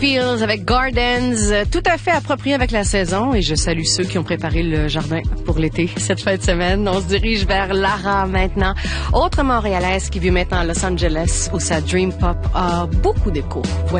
Peels avec Gardens, tout à fait approprié avec la saison. Et je salue ceux qui ont préparé le jardin pour l'été cette fin de semaine. On se dirige vers Lara maintenant, autre Montréalaise qui vit maintenant à Los Angeles où sa Dream Pop a beaucoup d'écho. Voici